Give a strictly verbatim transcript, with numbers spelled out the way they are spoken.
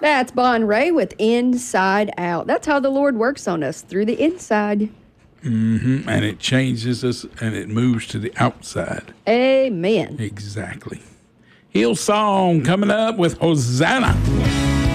That's Bon Ray with Inside Out. That's how the Lord works on us, through the inside. Mm-hmm. And it changes us and it moves to the outside. Amen. Exactly. Hillsong coming up with Hosanna.